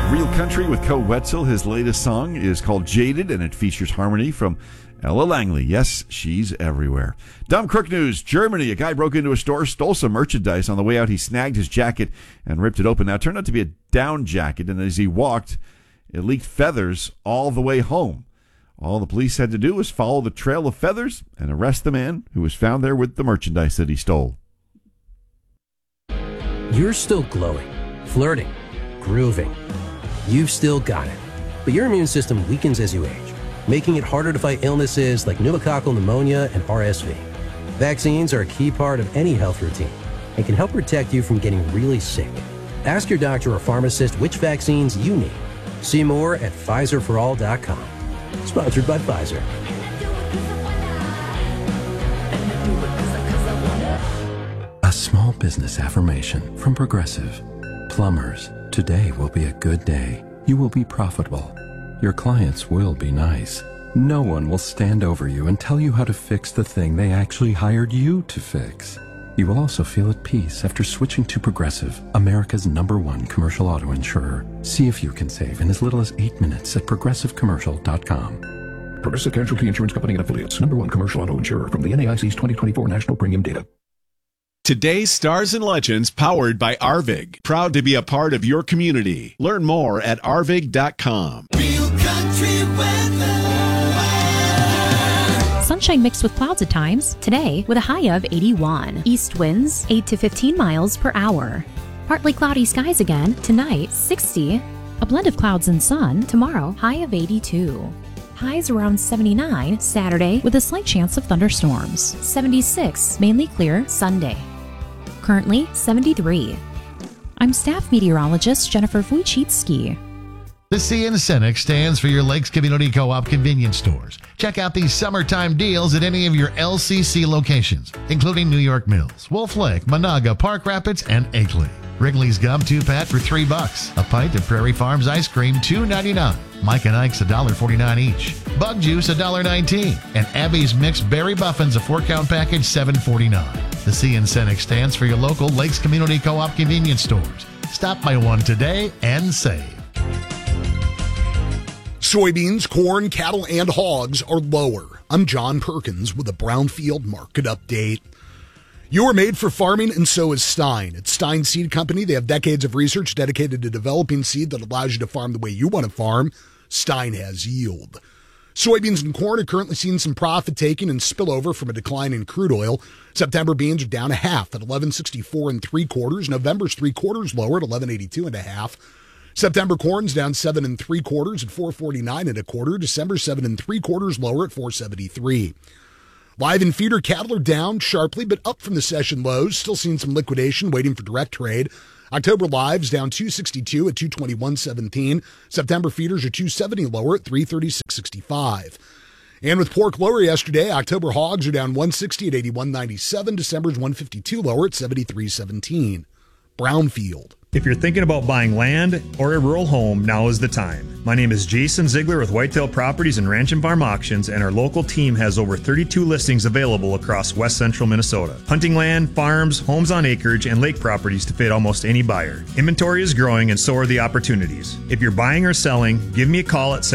Real Country with Co Wetzel. His latest song is called Jaded, and it features harmony from Ella Langley. Yes, she's everywhere. Dumb Crook News. Germany. A guy broke into a store, stole some merchandise. On the way out, he snagged his jacket and ripped it open. Now, it turned out to be a down jacket, and as he walked, it leaked feathers all the way home. All the police had to do was follow the trail of feathers and arrest the man who was found there with the merchandise that he stole. You're still glowing, flirting, grooving. You've still got it. But your immune system weakens as you age, making it harder to fight illnesses like pneumococcal pneumonia and RSV. Vaccines are a key part of any health routine and can help protect you from getting really sick. Ask your doctor or pharmacist which vaccines you need. See more at PfizerForAll.com. Sponsored by Pfizer. A small business affirmation from Progressive. Plumbers, today will be a good day. You will be profitable. Your clients will be nice. No one will stand over you and tell you how to fix the thing they actually hired you to fix. You will also feel at peace after switching to Progressive, America's #1 commercial auto insurer. See if you can save in as little as 8 minutes at progressivecommercial.com. Progressive Casualty Insurance Company and Affiliates, #1 commercial auto insurer from the NAIC's 2024 National Premium Data. Today's Stars and Legends, powered by Arvig. Proud to be a part of your community. Learn more at arvig.com. Real country weather. Sunshine mixed with clouds at times. Today, with a high of 81. East winds 8 to 15 miles per hour. Partly cloudy skies again. Tonight, 60. A blend of clouds and sun. Tomorrow, high of 82. Highs around 79 Saturday with a slight chance of thunderstorms. 76, mainly clear Sunday. Currently 73. I'm staff meteorologist Jennifer Wojcicki. The C in Cenex stands for your Lakes Community Co-op convenience stores. Check out these summertime deals at any of your LCC locations, including New York Mills, Wolf Lake, Monaga, Park Rapids, and Akeley. Wrigley's Gum 2-pack for $3. A pint of Prairie Farms ice cream $2.99. Mike and Ike's $1.49 each. Bug Juice $1.19. And Abby's Mixed Berry Muffins a 4-count package $7.49. The C in Cenex stands for your local Lakes Community Co-op convenience stores. Stop by one today and save. Soybeans, corn, cattle, and hogs are lower. I'm John Perkins with a Brownfield market update. You are made for farming, and so is Stein. At Stein Seed Company, they have decades of research dedicated to developing seed that allows you to farm the way you want to farm. Stein has yield. Soybeans and corn are currently seeing some profit taking and spillover from a decline in crude oil. September beans are down a half at 11.64 3/4. November's 3/4 lower at 11.82 1/2. September corn's down 7 3/4 at 4.49 1/4. December 7 3/4 lower at 4.73. Live and feeder cattle are down sharply, but up from the session lows. Still seeing some liquidation waiting for direct trade. October lives down 262 at 221.17. September feeders are 270 lower at 336.65. And with pork lower yesterday, October hogs are down 160 at 81.97. December's 152 lower at 73.17. Brownfield. If you're thinking about buying land or a rural home, now is the time. My name is Jason Ziegler with Whitetail Properties and Ranch and Farm Auctions, and our local team has over 32 listings available across west central Minnesota. Hunting land, farms, homes on acreage, and lake properties to fit almost any buyer. Inventory is growing and so are the opportunities. If you're buying or selling, give me a call at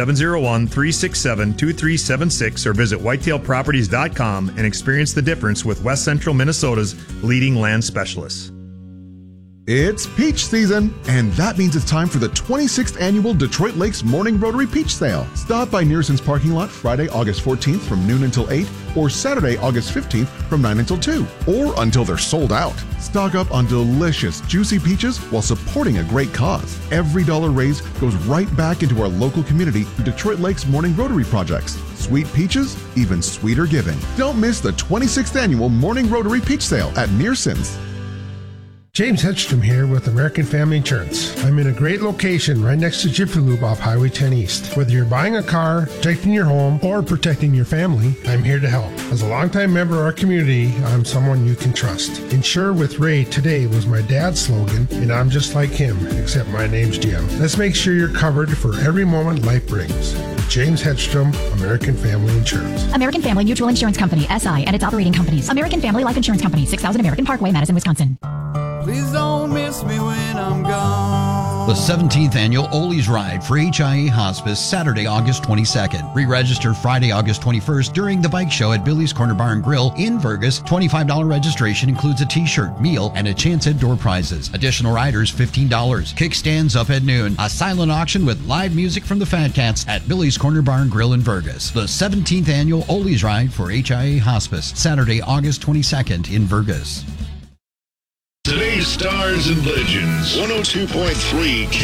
701-367-2376 or visit whitetailproperties.com and experience the difference with west central Minnesota's leading land specialists. It's peach season, and that means it's time for the 26th annual Detroit Lakes Morning Rotary Peach Sale. Stop by Nearson's parking lot Friday, August 14th from noon until 8, or Saturday, August 15th from 9 until 2, or until they're sold out. Stock up on delicious, juicy peaches while supporting a great cause. Every dollar raised goes right back into our local community through Detroit Lakes Morning Rotary projects. Sweet peaches, even sweeter giving. Don't miss the 26th annual Morning Rotary Peach Sale at Nearson's. James Hedstrom here with American Family Insurance. I'm in a great location right next to Jiffy Lube off Highway 10 East. Whether you're buying a car, protecting your home, or protecting your family, I'm here to help. As a longtime member of our community, I'm someone you can trust. Insure with Ray today was my dad's slogan, and I'm just like him, except my name's Jim. Let's make sure you're covered for every moment life brings. James Hedstrom, American Family Insurance. American Family Mutual Insurance Company, SI, and its operating companies. American Family Life Insurance Company, 6000 American Parkway, Madison, Wisconsin. Please don't miss me when I'm gone. The 17th annual Ole's Ride for HIA Hospice, Saturday, August 22nd. Re-register Friday, August 21st during the bike show at Billy's Corner Bar and Grill in Vergas. $25 registration includes a t-shirt, meal, and a chance at door prizes. Additional riders, $15. Kickstands up at noon. A silent auction with live music from the Fat Cats at Billy's Corner Bar and Grill in Vergas. The 17th annual Ole's Ride for HIA Hospice, Saturday, August 22nd in Vergas. Today's Stars and Legends, 102.3